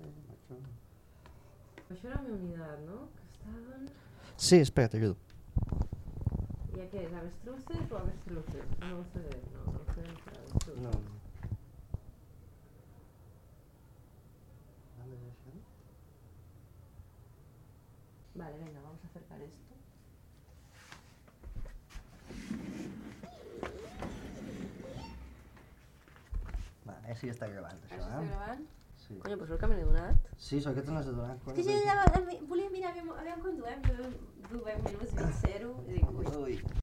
Això era la meva unitat, no? Que estaven... Sí, espera, t'ajudo. ¿Y qué es? ¿Avestruces o avestruces? No sé, no sé entre avestruces. No. Vale, venga, vamos a acercar esto. Vale, sí que està gravant, això, Això està gravant? Sí. Coño, pues el que me n'he donat. Sí, sort que te n'has adonat. És que jo ja volia mirar, aviam quan duem 10 minuts, 20, 0, i dic, ui.